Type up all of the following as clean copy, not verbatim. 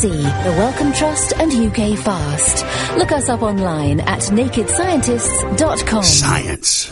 the Wellcome Trust and UK Fast. Look us up online at nakedscientists.com. Science.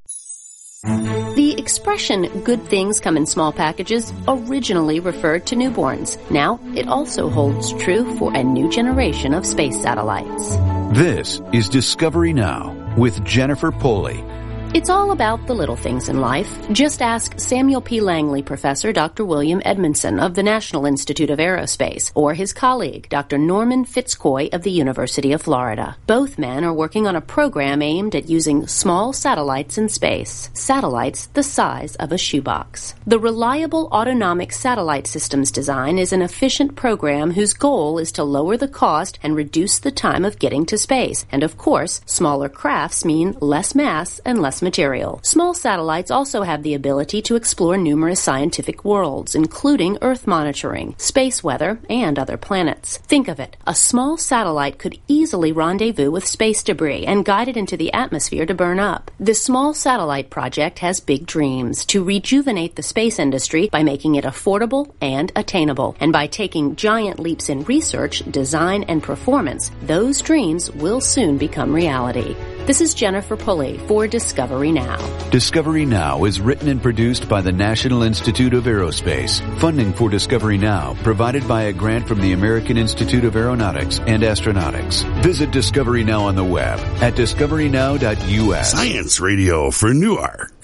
The expression, good things come in small packages, originally referred to newborns. Now, it also holds true for a new generation of space satellites. This is Discovery Now with Jennifer Poley. It's all about the little things in life. Just ask Samuel P. Langley Professor Dr. William Edmondson of the National Institute of Aerospace, or his colleague, Dr. Norman Fitzcoy of the University of Florida. Both men are working on a program aimed at using small satellites in space, satellites the size of a shoebox. The Reliable Autonomic Satellite Systems design is an efficient program whose goal is to lower the cost and reduce the time of getting to space. And of course, smaller crafts mean less mass and less material. Small satellites also have the ability to explore numerous scientific worlds, including Earth monitoring, space weather, and other planets. Think of it. A small satellite could easily rendezvous with space debris and guide it into the atmosphere to burn up. The Small Satellite Project has big dreams to rejuvenate the space industry by making it affordable and attainable. And by taking giant leaps in research, design, and performance, those dreams will soon become reality. This is Jennifer Pulley for Discovery Now. Discovery Now is written and produced by the National Institute of Aerospace. Funding for Discovery Now provided by a grant from the American Institute of Aeronautics and Astronautics. Visit Discovery Now on the web at discoverynow.us. Science radio for Newark.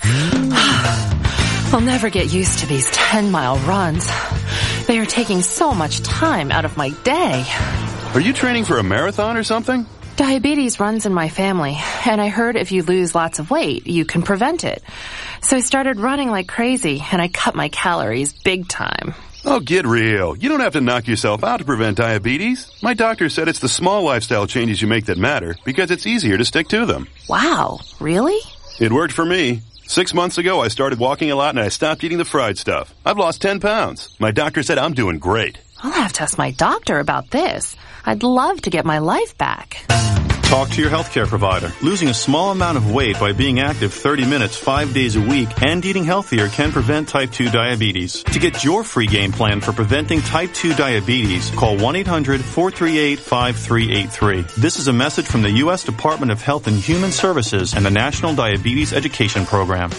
I'll never get used to these 10-mile runs. They are taking so much time out of my day. Are you training for a marathon or something? Diabetes runs in my family, and I heard if you lose lots of weight, you can prevent it. So I started running like crazy, and I cut my calories big time. Oh, get real. You don't have to knock yourself out to prevent diabetes. My doctor said it's the small lifestyle changes you make that matter, because it's easier to stick to them. Wow, really? It worked for me. 6 months ago, I started walking a lot, and I stopped eating the fried stuff. I've lost 10 pounds. My doctor said I'm doing great. I'll have to ask my doctor about this. I'd love to get my life back. Talk to your healthcare provider. Losing a small amount of weight by being active 30 minutes 5 days a week and eating healthier can prevent type 2 diabetes. To get your free game plan for preventing type 2 diabetes, call 1-800-438-5383. This is a message from the U.S. Department of Health and Human Services and the National Diabetes Education Program.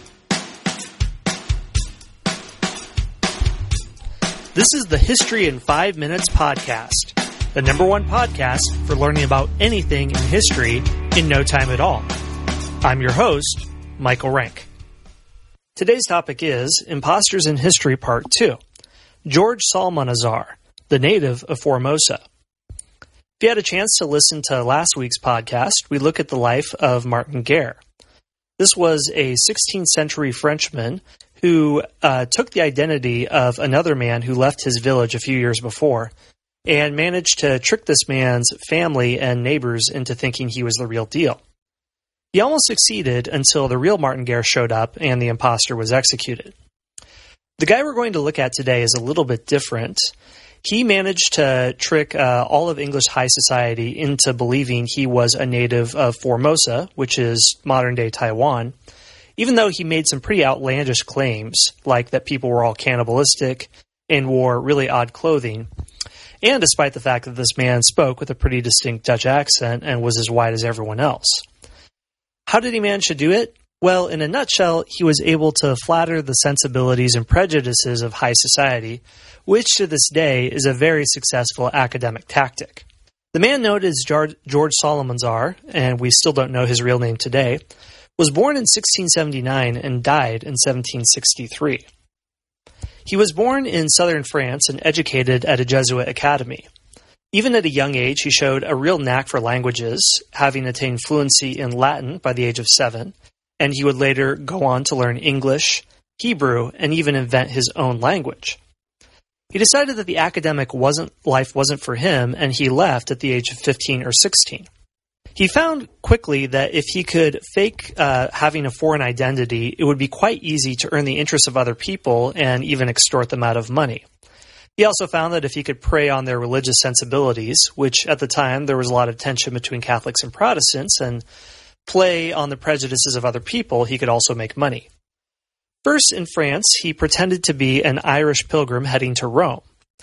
This is the History in 5 Minutes podcast, the #1 podcast for learning about anything in history in no time at all. I'm your host, Michael Rank. Today's topic is Imposters in History Part 2, George Psalmanazar, the native of Formosa. If you had a chance to listen to last week's podcast, we look at the life of Martin Guerre. This was a 16th century Frenchman who took the identity of another man who left his village a few years before and managed to trick this man's family and neighbors into thinking he was the real deal. He almost succeeded until the real Martin Guerre showed up and the imposter was executed. The guy we're going to look at today is a little bit different. He managed to trick all of English high society into believing he was a native of Formosa, which is modern-day Taiwan, even though he made some pretty outlandish claims, like that people were all cannibalistic and wore really odd clothing, and despite the fact that this man spoke with a pretty distinct Dutch accent and was as white as everyone else. How did he manage to do it? Well, in a nutshell, he was able to flatter the sensibilities and prejudices of high society, which to this day is a very successful academic tactic. The man known as George Psalmanazar, and we still don't know his real name today, was born in 1679 and died in 1763. He was born in southern France and educated at a Jesuit academy. Even at a young age, he showed a real knack for languages, having attained fluency in Latin by the age of 7, and he would later go on to learn English, Hebrew, and even invent his own language. He decided that the academic life wasn't for him, and he left at the age of 15 or 16. He found quickly that if he could fake having a foreign identity, it would be quite easy to earn the interest of other people and even extort them out of money. He also found that if he could prey on their religious sensibilities, which at the time there was a lot of tension between Catholics and Protestants, and play on the prejudices of other people, he could also make money. First, in France, he pretended to be an Irish pilgrim heading to Rome.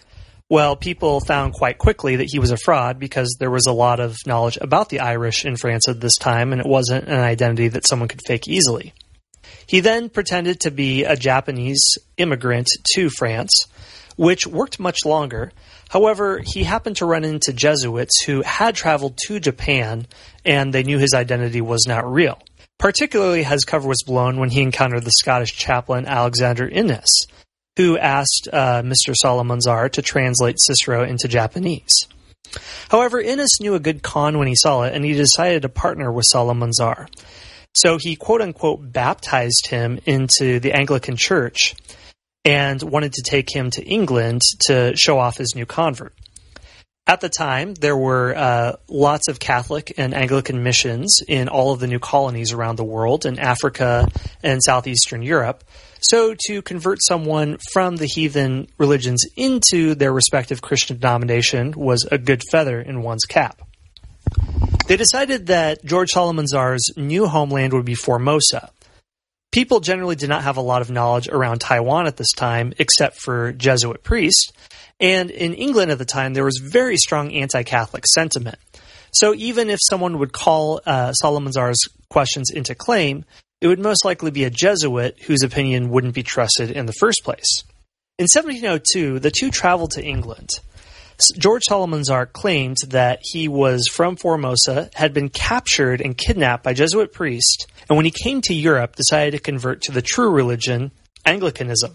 Well, people found quite quickly that he was a fraud because there was a lot of knowledge about the Irish in France at this time, and it wasn't an identity that someone could fake easily. He then pretended to be a Japanese immigrant to France, which worked much longer. However, he happened to run into Jesuits who had traveled to Japan, and they knew his identity was not real. Particularly, his cover was blown when he encountered the Scottish chaplain Alexander Innes, who asked Mr. Salmanzar to translate Cicero into Japanese. However, Innes knew a good con when he saw it, and he decided to partner with Salmanzar. So he quote-unquote baptized him into the Anglican Church and wanted to take him to England to show off his new convert. At the time, there were lots of Catholic and Anglican missions in all of the new colonies around the world, in Africa and southeastern Europe. So to convert someone from the heathen religions into their respective Christian denomination was a good feather in one's cap. They decided that George Salmanzar's new homeland would be Formosa. People generally did not have a lot of knowledge around Taiwan at this time, except for Jesuit priests. And in England at the time, there was very strong anti-Catholic sentiment. So even if someone would call Salmanzar's questions into claim, it would most likely be a Jesuit whose opinion wouldn't be trusted in the first place. In 1702, the two traveled to England. George Salmanzar claimed that he was from Formosa, had been captured and kidnapped by Jesuit priests, and when he came to Europe, decided to convert to the true religion, Anglicanism.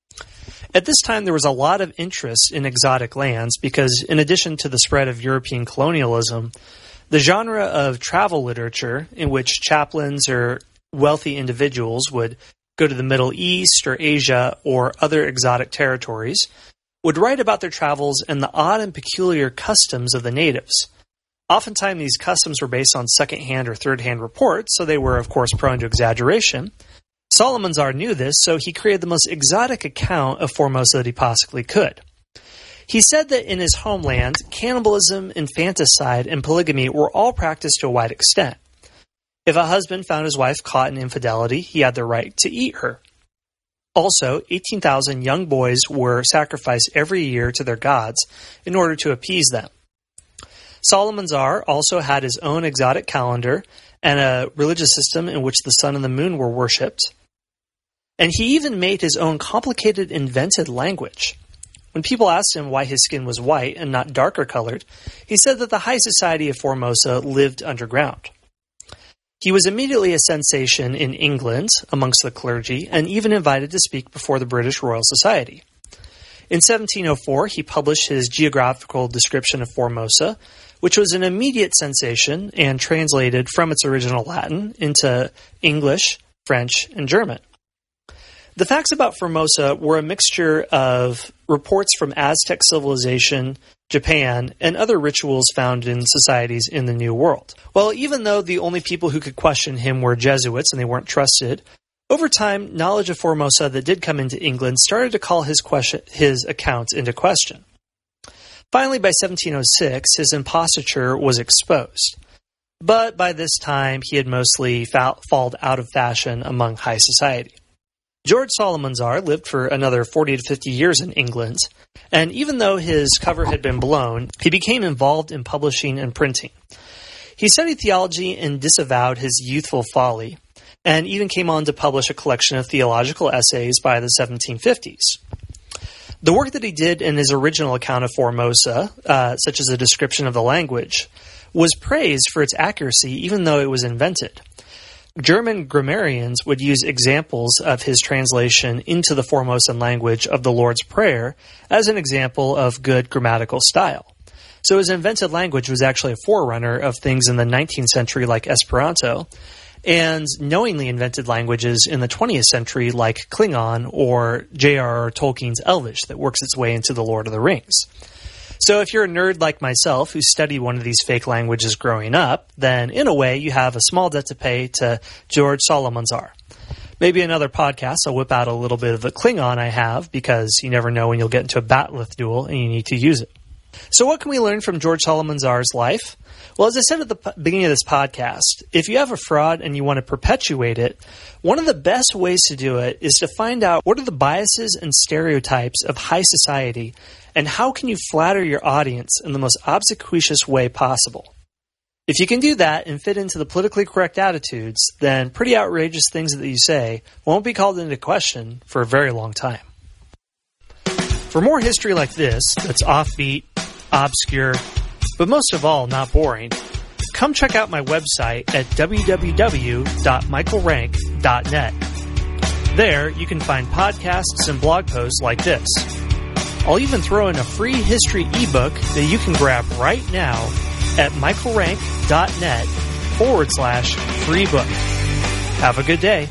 At this time, there was a lot of interest in exotic lands because, in addition to the spread of European colonialism, the genre of travel literature, in which chaplains or wealthy individuals would go to the Middle East or Asia or other exotic territories, would write about their travels and the odd and peculiar customs of the natives. Oftentimes, these customs were based on second-hand or third-hand reports, so they were, of course, prone to exaggeration. Salmanzar knew this, so he created the most exotic account of Formosa that he possibly could. He said that in his homeland, cannibalism, infanticide, and polygamy were all practiced to a wide extent. If a husband found his wife caught in infidelity, he had the right to eat her. Also, 18,000 young boys were sacrificed every year to their gods in order to appease them. Salmanzar also had his own exotic calendar and a religious system in which the sun and the moon were worshipped. And he even made his own complicated invented language. When people asked him why his skin was white and not darker colored, he said that the high society of Formosa lived underground. He was immediately a sensation in England amongst the clergy and even invited to speak before the British Royal Society. In 1704, he published his geographical description of Formosa, which was an immediate sensation and translated from its original Latin into English, French, and German. The facts about Formosa were a mixture of reports from Aztec civilization, Japan, and other rituals found in societies in the New World. Well, even though the only people who could question him were Jesuits and they weren't trusted, over time, knowledge of Formosa that did come into England started to call his account into question. Finally, by 1706, his imposture was exposed. But by this time, he had mostly fallen out of fashion among high society. George Salmanzar lived for another 40 to 50 years in England, and even though his cover had been blown, he became involved in publishing and printing. He studied theology and disavowed his youthful folly, and even came on to publish a collection of theological essays by the 1750s. The work that he did in his original account of Formosa, such as a description of the language, was praised for its accuracy even though it was invented. German grammarians would use examples of his translation into the Formosan language of the Lord's Prayer as an example of good grammatical style. So his invented language was actually a forerunner of things in the 19th century like Esperanto, and knowingly invented languages in the 20th century like Klingon or J.R.R. Tolkien's Elvish that works its way into The Lord of the Rings. So if you're a nerd like myself who studied one of these fake languages growing up, then in a way you have a small debt to pay to George Salmanzar. Maybe another podcast I'll whip out a little bit of the Klingon I have because you never know when you'll get into a bat'leth duel and you need to use it. So what can we learn from George Salmanzar's life? Well, as I said at the beginning of this podcast, if you have a fraud and you want to perpetuate it, one of the best ways to do it is to find out what are the biases and stereotypes of high society And how can you flatter your audience in the most obsequious way possible? If you can do that and fit into the politically correct attitudes, then pretty outrageous things that you say won't be called into question for a very long time. For more history like this, that's offbeat, obscure, but most of all, not boring, come check out my website at www.michaelrank.net. There, you can find podcasts and blog posts like this. I'll even throw in a free history ebook that you can grab right now at michaelrank.net/free book. Have a good day.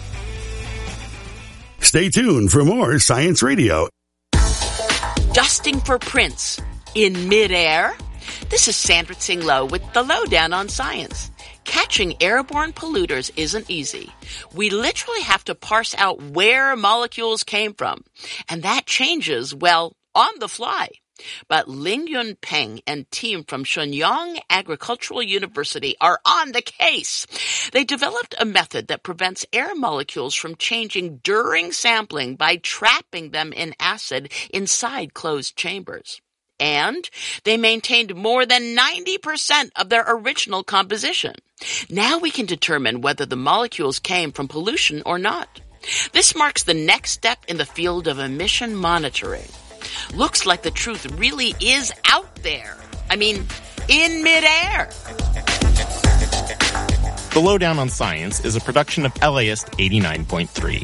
Stay tuned for more Science Radio. Dusting for prints in midair? This is Sandra Tsing Loh with the Lowdown on Science. Catching airborne polluters isn't easy. We literally have to parse out where molecules came from. And that changes, well, on the fly. But Lingyun Peng and team from Shenyang Agricultural University are on the case. They developed a method that prevents air molecules from changing during sampling by trapping them in acid inside closed chambers. And they maintained more than 90% of their original composition. Now we can determine whether the molecules came from pollution or not. This marks the next step in the field of emission monitoring. Looks like the truth really is out there. I mean, in midair. The Lowdown on Science is a production of LAist 89.3.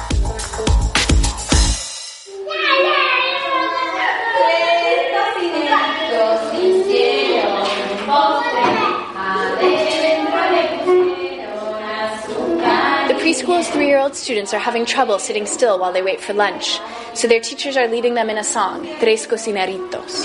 Preschool's 3-year-old students are having trouble sitting still while they wait for lunch, so their teachers are leading them in a song, Tres Cocineritos.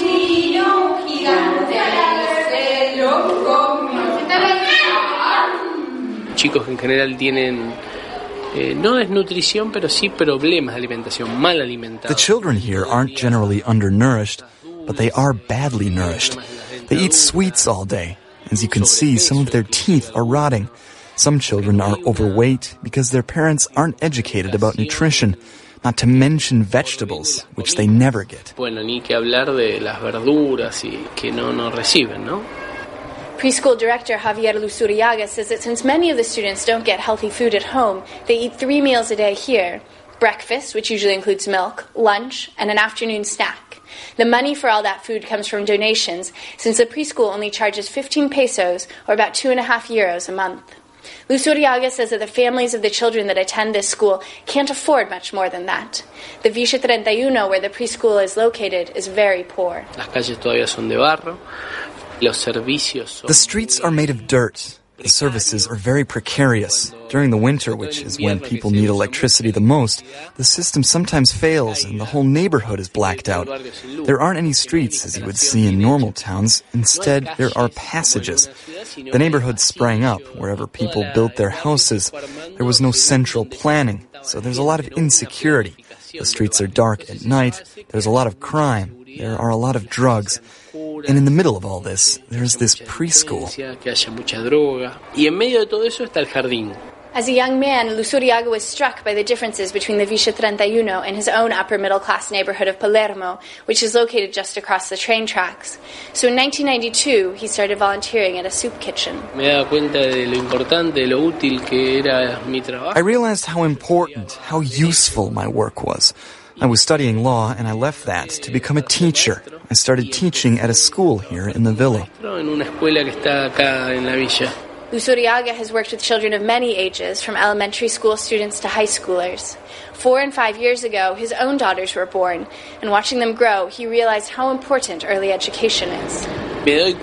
Chicos en general tienen no desnutrición, pero sí problemas de alimentación, mal alimentados. The children here aren't generally undernourished, but they are badly nourished. They eat sweets all day. As you can see, some of their teeth are rotting. Some children are overweight because their parents aren't educated about nutrition, not to mention vegetables, which they never get. Bueno, ni que hablar de las verduras y que no reciben, ¿no? Preschool director Javier Luzuriaga says that since many of the students don't get healthy food at home, they eat 3 meals a day here. Breakfast, which usually includes milk, lunch, and an afternoon snack. The money for all that food comes from donations, since the preschool only charges 15 pesos, or about 2.5 euros a month. Luzuriaga says that the families of the children that attend this school can't afford much more than that. The Villa 31, where the preschool is located, is very poor. Las calles todavía son de barro. Los servicios son... The streets are made of dirt. The services are very precarious. During the winter, which is when people need electricity the most, the system sometimes fails and the whole neighborhood is blacked out. There aren't any streets, as you would see in normal towns. Instead, there are passages. The neighborhood sprang up wherever people built their houses. There was no central planning, so there's a lot of insecurity. The streets are dark at night. There's a lot of crime. There are a lot of drugs. And in the middle of all this, there's this preschool. As a young man, Luzuriaga was struck by the differences between the Villa 31 and his own upper-middle-class neighborhood of Palermo, which is located just across the train tracks. So in 1992, he started volunteering at a soup kitchen. I realized how important, how useful my work was. I was studying law, and I left that to become a teacher. I started teaching at a school here in the villa. Luzuriaga has worked with children of many ages, from elementary school students to high schoolers. 4 and 5 years ago, his own daughters were born, and watching them grow, he realized how important early education is. I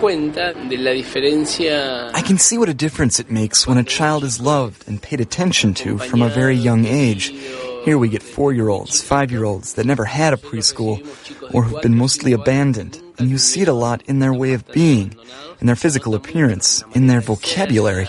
can see what a difference it makes when a child is loved and paid attention to from a very young age. Here we get 4-year-olds, 5-year-olds that never had a preschool or who've been mostly abandoned. And you see it a lot in their way of being, in their physical appearance, in their vocabulary.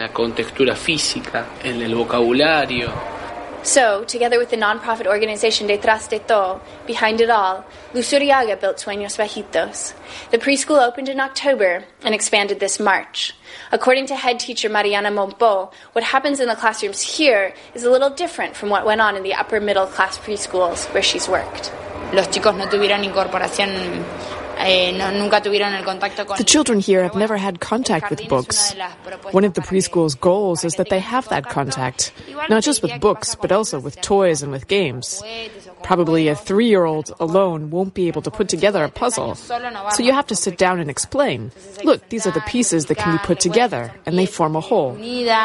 So, together with the non-profit organization Detrás de Todo, behind it all, Luzuriaga built Sueños Bajitos. The preschool opened in October and expanded this March. According to head teacher Mariana Monpo, what happens in the classrooms here is a little different from what went on in the upper-middle-class preschools where she's worked. los chicos no tuvieron incorporación. The children here have never had contact with books. One of the preschool's goals is that they have that contact, not just with books, but also with toys and with games. Probably a 3-year-old alone won't be able to put together a puzzle. So you have to sit down and explain. Look, these are the pieces that can be put together, and they form a whole.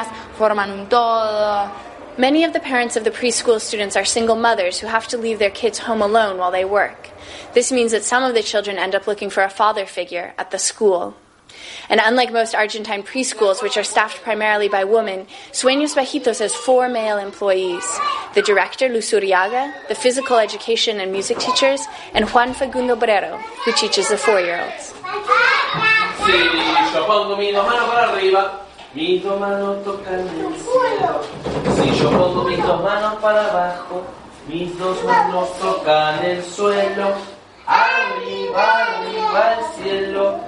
Many of the parents of the preschool students are single mothers who have to leave their kids home alone while they work. This means that some of the children end up looking for a father figure at the school. And unlike most Argentine preschools, which are staffed primarily by women, Sueños Bajitos has 4 male employees: the director, Luz Uriaga, the physical education and music teachers, and Juan Facundo Borrero, who teaches the 4-year-olds. Si yo pongo mis dos manos para arriba, mis dos manos tocan el cielo. Si yo pongo mis dos manos para abajo, mis dos manos tocan el suelo. Arriba, arriba el cielo.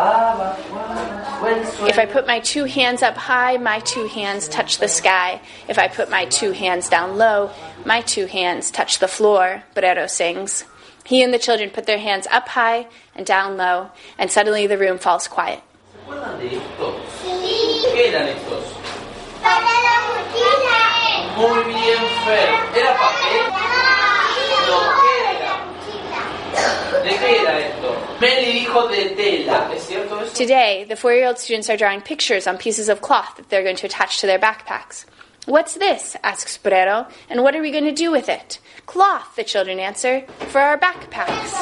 If I put my 2 hands up high, my 2 hands touch the sky. If I put my 2 hands down low, my 2 hands touch the floor, Borrero sings. He and the children put their hands up high and down low, and suddenly the room falls quiet. ¿Se acuerdan de estos? ¿Qué eran estos? Para la mochila. Muy bien, Fer. ¿Era papel? No, ¿qué era? ¿De qué era esto? Meli dijo de tela. ¿Es cierto eso? Today, the 4-year-old students are drawing pictures on pieces of cloth that they're going to attach to their backpacks. "What's this?" asks Borrero. "And what are we going to do with it?" "Cloth," the children answer, "for our backpacks."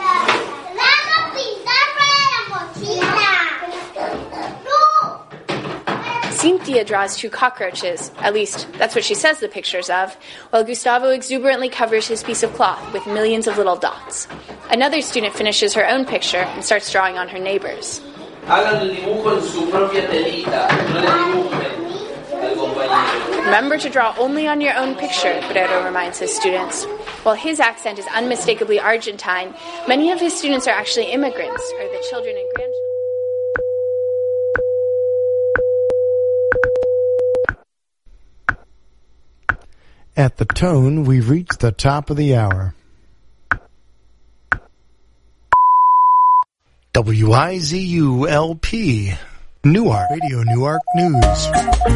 Cynthia draws 2 cockroaches, at least that's what she says the pictures of, while Gustavo exuberantly covers his piece of cloth with millions of little dots. Another student finishes her own picture and starts drawing on her neighbor's. Hagan el dibujo en su propia telita, no le dibujen al compañero. Remember to draw only on your own picture, Borrero reminds his students. While his accent is unmistakably Argentine, many of his students are actually immigrants, or the children and grandchildren. At the tone, we've reached the top of the hour. WIZU-LP, Newark, Radio Newark News.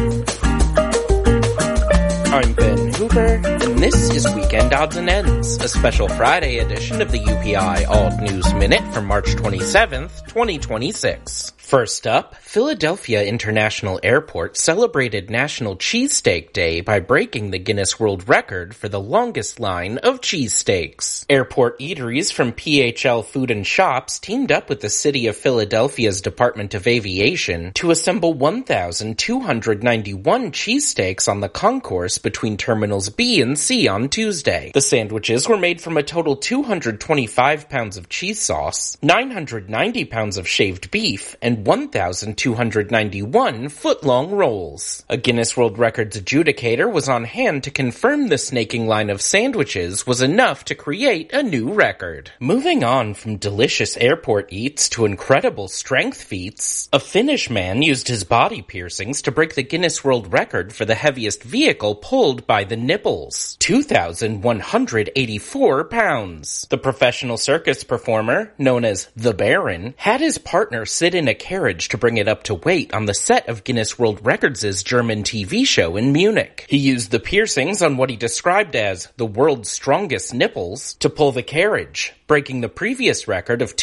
I'm Ben Hooper, and this is Weekend Odds and Ends, a special Friday edition of the UPI Alt News Minute for March 27th, 2026. First up, Philadelphia International Airport celebrated National Cheesesteak Day by breaking the Guinness World Record for the longest line of cheesesteaks. Airport eateries from PHL Food and Shops teamed up with the City of Philadelphia's Department of Aviation to assemble 1,291 cheesesteaks on the concourse between Terminals B and C on Tuesday. The sandwiches were made from a total 225 pounds of cheese sauce, 990 pounds of shaved beef, and 1,291 foot-long rolls. A Guinness World Records adjudicator was on hand to confirm the snaking line of sandwiches was enough to create a new record. Moving on from delicious airport eats to incredible strength feats, a Finnish man used his body piercings to break the Guinness World Record for the heaviest vehicle pulled by the nipples, 2,184 pounds. The professional circus performer, known as the Baron, had his partner sit in a carriage to bring it up to weight on the set of Guinness World Records' German TV show in Munich. He used the piercings on what he described as the world's strongest nipples to pull the carriage, breaking the previous record of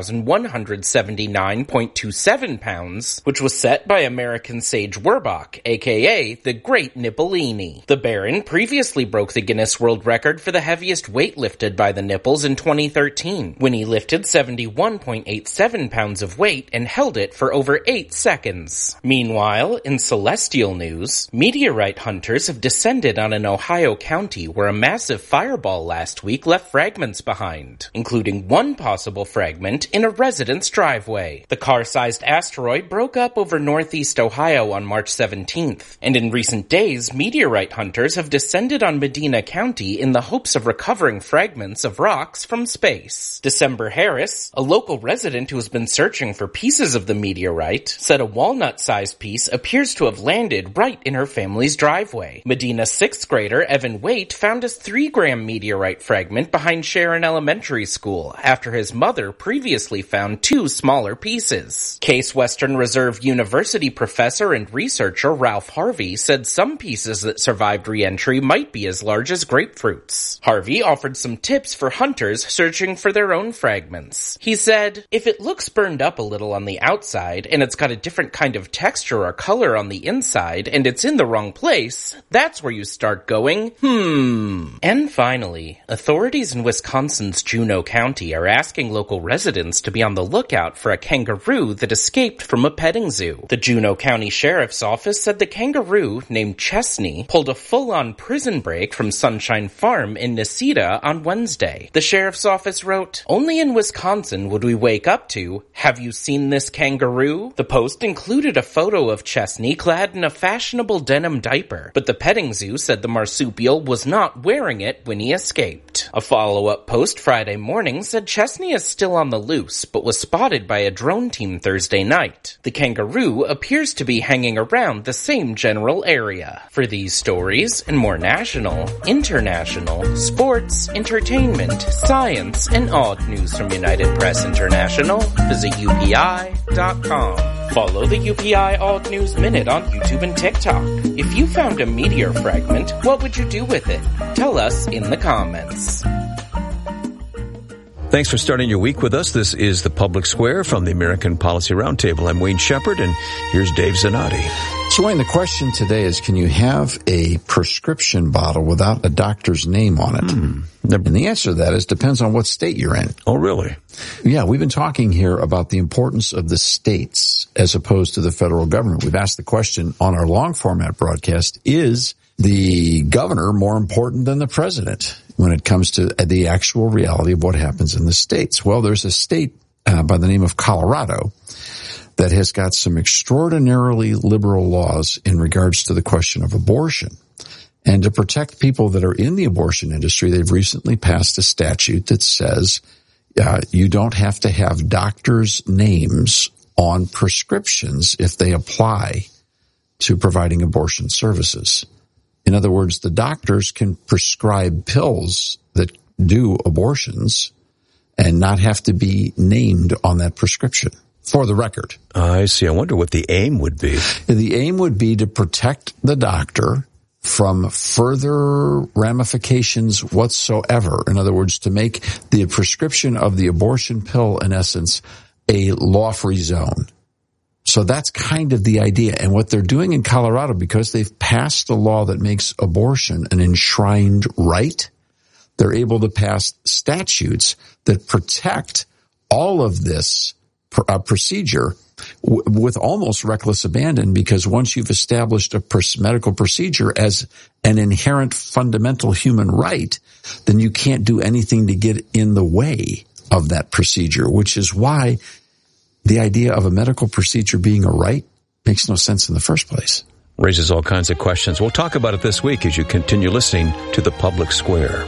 2,179.27 pounds, which was set by American Sage Werbach, aka the Great Nippolini. The Baron previously broke the Guinness World Record for the heaviest weight lifted by the nipples in 2013, when he lifted 71.87 pounds of weight and held it for over 8 seconds. Meanwhile, in celestial news, meteorite hunters have descended on an Ohio county where a massive fireball last week left fragments behind, including one possible fragment in a resident's driveway. The car-sized asteroid broke up over northeast Ohio on March 17th, and in recent days, meteorite hunters have descended on Medina County in the hopes of recovering fragments of rocks from space. December Harris, a local resident who has been searching for pieces of of the meteorite, said a walnut-sized piece appears to have landed right in her family's driveway. Medina 6th grader Evan Waite found a 3-gram meteorite fragment behind Sharon Elementary School after his mother previously found 2 smaller pieces. Case Western Reserve University professor and researcher Ralph Harvey said some pieces that survived re-entry might be as large as grapefruits. Harvey offered some tips for hunters searching for their own fragments. He said, "If it looks burned up a little on the outside and it's got a different kind of texture or color on the inside and it's in the wrong place, that's where you start going, And finally, authorities in Wisconsin's Juneau County are asking local residents to be on the lookout for a kangaroo that escaped from a petting zoo. The Juneau County Sheriff's Office said the kangaroo, named Chesney, pulled a full-on prison break from Sunshine Farm in Necedah on Wednesday. The Sheriff's Office wrote, "Only in Wisconsin would we wake up to, 'Have you seen this kangaroo?' The post included a photo of Chesney clad in a fashionable denim diaper, but the petting zoo said the marsupial was not wearing it when he escaped. A follow-up post Friday morning said Chesney is still on the loose, but was spotted by a drone team Thursday night. The kangaroo appears to be hanging around the same general area. For these stories and more national, international, sports, entertainment, science, and odd news from United Press International, visit UPI.com. Follow the UPI Odd News Minute on YouTube and TikTok. If you found a meteor fragment, what would you do with it? Tell us in the comments. Thanks for starting your week with us. This is The Public Square from the American Policy Roundtable. I'm Wayne Shepherd, and here's Dave Zanotti. So, Wayne, the question today is, can you have a prescription bottle without a doctor's name on it? And the answer to that is depends on what state you're in. Oh, really? Yeah, we've been talking here about the importance of the states as opposed to the federal government. We've asked the question on our long format broadcast, is the governor more important than the president when it comes to the actual reality of what happens in the states? Well, there's a state by the name of Colorado that has got some extraordinarily liberal laws in regards to the question of abortion. And to protect people that are in the abortion industry, they've recently passed a statute that says you don't have to have doctors' names on prescriptions if they apply to providing abortion services. In other words, the doctors can prescribe pills that do abortions and not have to be named on that prescription, for the record. I see. I wonder what the aim would be. The aim would be to protect the doctor from further ramifications whatsoever. In other words, to make the prescription of the abortion pill, in essence, a law-free zone. So that's kind of the idea. And what they're doing in Colorado, because they've passed a law that makes abortion an enshrined right, they're able to pass statutes that protect all of this procedure with almost reckless abandon, because once you've established a medical procedure as an inherent fundamental human right, then you can't do anything to get in the way of that procedure, which is why the idea of a medical procedure being a right makes no sense in the first place. Raises all kinds of questions. We'll talk about it this week as you continue listening to The Public Square.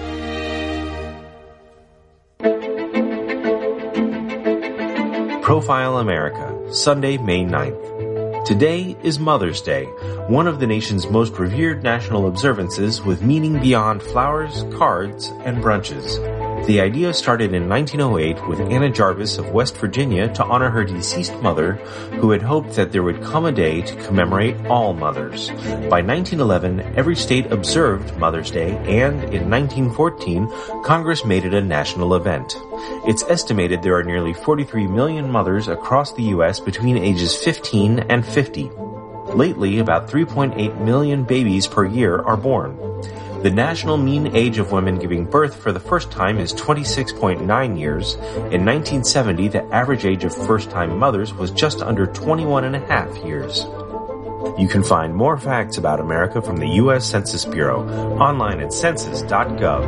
Profile America, Sunday, May 9th. Today is Mother's Day, one of the nation's most revered national observances with meaning beyond flowers, cards, and brunches. The idea started in 1908 with Anna Jarvis of West Virginia to honor her deceased mother, who had hoped that there would come a day to commemorate all mothers. By 1911, every state observed Mother's Day, and in 1914, Congress made it a national event. It's estimated there are nearly 43 million mothers across the U.S. between ages 15 and 50. Lately, about 3.8 million babies per year are born. The national mean age of women giving birth for the first time is 26.9 years. In 1970, the average age of first-time mothers was just under 21.5 years. You can find more facts about America from the U.S. Census Bureau online at census.gov.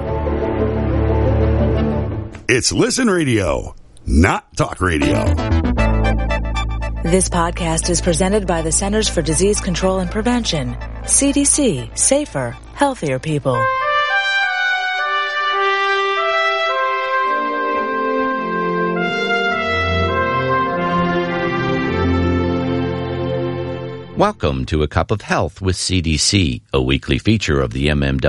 It's Listen Radio, not Talk Radio. This podcast is presented by the Centers for Disease Control and Prevention. CDC. Safer, healthier people. Welcome to A Cup of Health with CDC, a weekly feature of the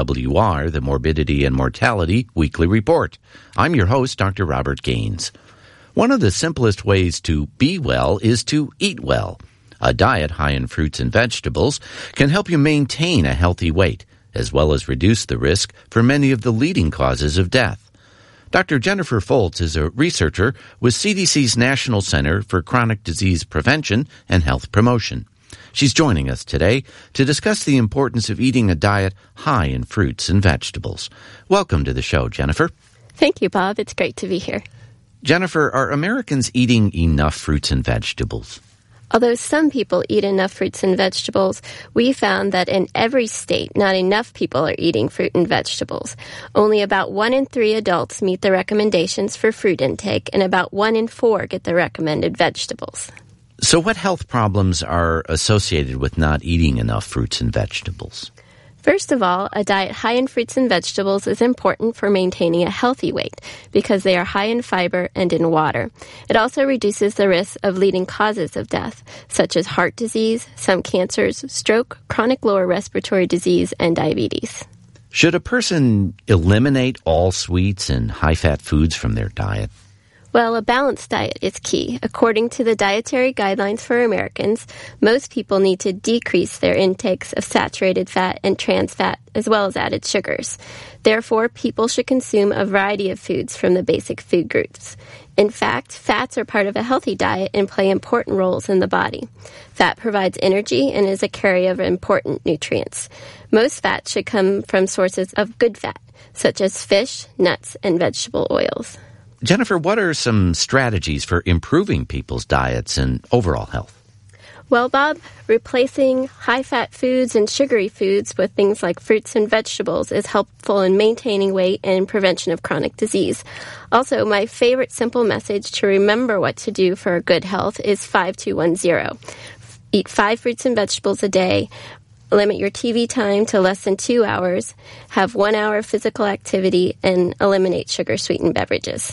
MMWR, the Morbidity and Mortality Weekly Report. I'm your host, Dr. Robert Gaines. One of the simplest ways to be well is to eat well. A diet high in fruits and vegetables can help you maintain a healthy weight, as well as reduce the risk for many of the leading causes of death. Dr. Jennifer Foltz is a researcher with CDC's National Center for Chronic Disease Prevention and Health Promotion. She's joining us today to discuss the importance of eating a diet high in fruits and vegetables. Welcome to the show, Jennifer. Thank you, Bob. It's great to be here. Jennifer, are Americans eating enough fruits and vegetables? Although some people eat enough fruits and vegetables, we found that in every state, not enough people are eating fruit and vegetables. Only about 1 in 3 adults meet the recommendations for fruit intake, and about 1 in 4 get the recommended vegetables. So what health problems are associated with not eating enough fruits and vegetables? First of all, a diet high in fruits and vegetables is important for maintaining a healthy weight because they are high in fiber and in water. It also reduces the risk of leading causes of death, such as heart disease, some cancers, stroke, chronic lower respiratory disease, and diabetes. Should a person eliminate all sweets and high-fat foods from their diet? Well, a balanced diet is key. According to the Dietary Guidelines for Americans, most people need to decrease their intakes of saturated fat and trans fat, as well as added sugars. Therefore, people should consume a variety of foods from the basic food groups. In fact, fats are part of a healthy diet and play important roles in the body. Fat provides energy and is a carrier of important nutrients. Most fats should come from sources of good fat, such as fish, nuts, and vegetable oils. Jennifer, what are some strategies for improving people's diets and overall health? Well, Bob, replacing high-fat foods and sugary foods with things like fruits and vegetables is helpful in maintaining weight and prevention of chronic disease. Also, my favorite simple message to remember what to do for good health is 5210. Eat 5 fruits and vegetables a day. Limit your TV time to less than 2 hours. Have 1 hour of physical activity and eliminate sugar-sweetened beverages.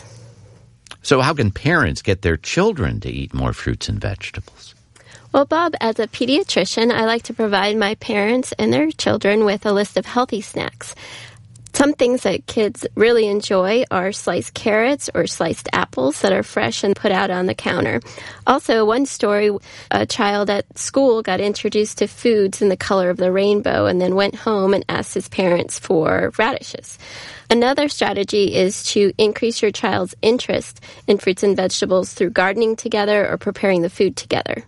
So how can parents get their children to eat more fruits and vegetables? Well, Bob, as a pediatrician, I like to provide my parents and their children with a list of healthy snacks. Some things that kids really enjoy are sliced carrots or sliced apples that are fresh and put out on the counter. Also, one story, a child at school got introduced to foods in the color of the rainbow and then went home and asked his parents for radishes. Another strategy is to increase your child's interest in fruits and vegetables through gardening together or preparing the food together.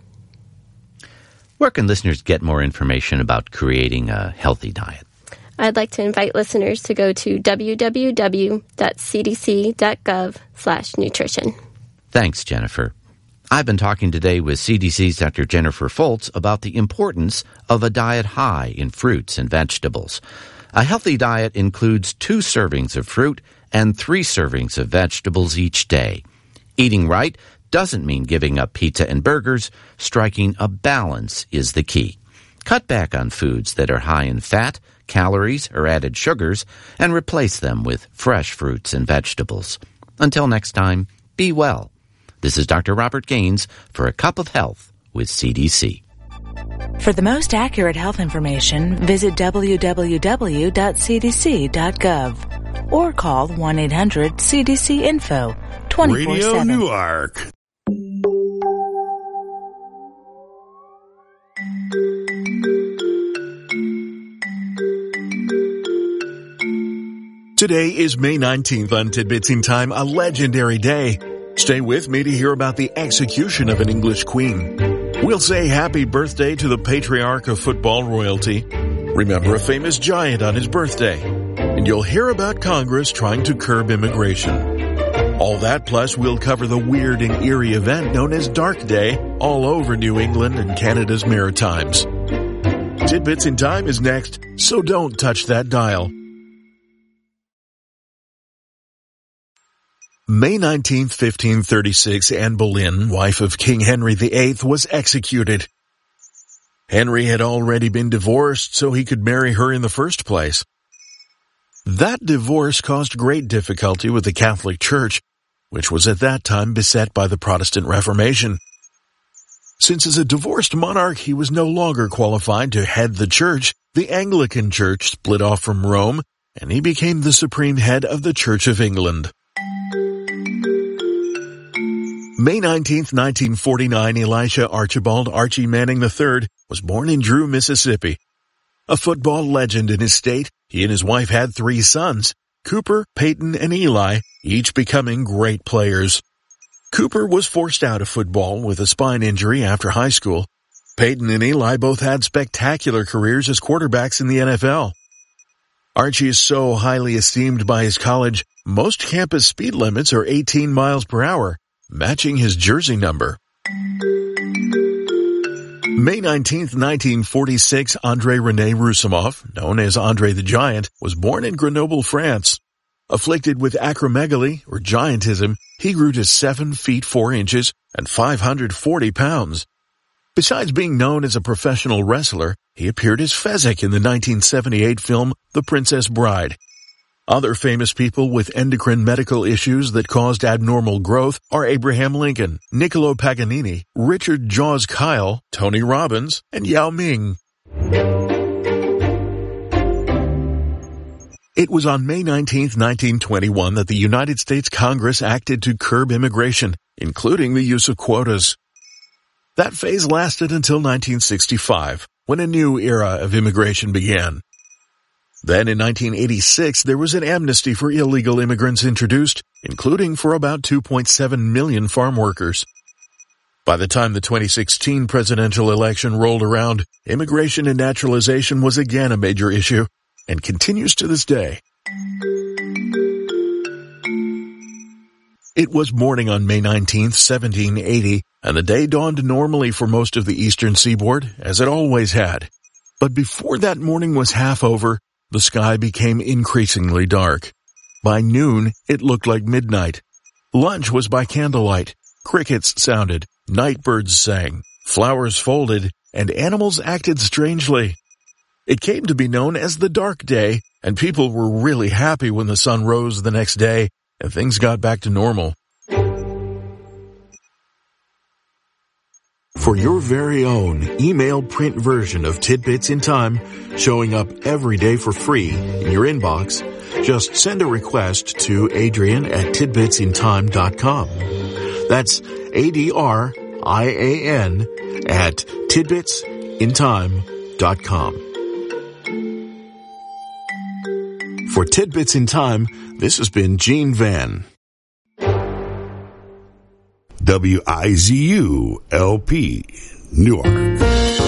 Where can listeners get more information about creating a healthy diet? I'd like to invite listeners to go to www.cdc.gov/nutrition. Thanks, Jennifer. I've been talking today with CDC's Dr. Jennifer Foltz about the importance of a diet high in fruits and vegetables. A healthy diet includes 2 servings of fruit and 3 servings of vegetables each day. Eating right doesn't mean giving up pizza and burgers. Striking a balance is the key. Cut back on foods that are high in fat, calories, or added sugars, and replace them with fresh fruits and vegetables. Until next time, be well. This is Dr. Robert Gaines for A Cup of Health with CDC. For the most accurate health information, visit www.cdc.gov or call 1-800-CDC-INFO 24/7. Radio Newark. Today is May 19th on Tidbits in Time, a legendary day. Stay with me to hear about the execution of an English queen. We'll say happy birthday to the patriarch of football royalty. Remember a famous giant on his birthday. And you'll hear about Congress trying to curb immigration. All that plus we'll cover the weird and eerie event known as Dark Day all over New England and Canada's Maritimes. Tidbits in Time is next, so don't touch that dial. May 19, 1536, Anne Boleyn, wife of King Henry VIII, was executed. Henry had already been divorced, so he could marry her in the first place. That divorce caused great difficulty with the Catholic Church, which was at that time beset by the Protestant Reformation. Since as a divorced monarch he was no longer qualified to head the church, the Anglican Church split off from Rome, and he became the supreme head of the Church of England. May 19, 1949, Elisha Archibald Archie Manning III was born in Drew, Mississippi. A football legend in his state, he and his wife had 3 sons, Cooper, Peyton, and Eli, each becoming great players. Cooper was forced out of football with a spine injury after high school. Peyton and Eli both had spectacular careers as quarterbacks in the NFL. Archie is so highly esteemed by his college, most campus speed limits are 18 miles per hour, matching his jersey number. May 19, 1946, André-René Roussimoff, known as Andre the Giant, was born in Grenoble, France. Afflicted with acromegaly, or giantism, he grew to 7 feet 4 inches and 540 pounds. Besides being known as a professional wrestler, he appeared as Fezzik in the 1978 film The Princess Bride. Other famous people with endocrine medical issues that caused abnormal growth are Abraham Lincoln, Niccolo Paganini, Richard Jaws Kyle, Tony Robbins, and Yao Ming. It was on May 19, 1921 that the United States Congress acted to curb immigration, including the use of quotas. That phase lasted until 1965, when a new era of immigration began. Then in 1986, there was an amnesty for illegal immigrants introduced, including for about 2.7 million farm workers. By the time the 2016 presidential election rolled around, immigration and naturalization was again a major issue, and continues to this day. It was morning on May 19, 1780, and the day dawned normally for most of the eastern seaboard, as it always had. But before that morning was half over, the sky became increasingly dark. By noon, it looked like midnight. Lunch was by candlelight. Crickets sounded, night birds sang, flowers folded, and animals acted strangely. It came to be known as the dark day, and people were really happy when the sun rose the next day and things got back to normal. For your very own email print version of Tidbits in Time, showing up every day for free in your inbox, just send a request to Adrian@tidbitsintime.com. That's ADRIAN at tidbitsintime.com. For Tidbits in Time, this has been Gene Van. WIZU-LP, Newark.